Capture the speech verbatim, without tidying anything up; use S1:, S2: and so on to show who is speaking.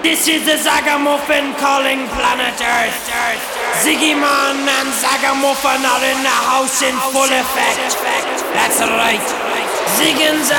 S1: This is the Zagamuffin calling planet Earth. Ziggy Man and Zagamuffin are in the house in full effect. That's right. Ziggins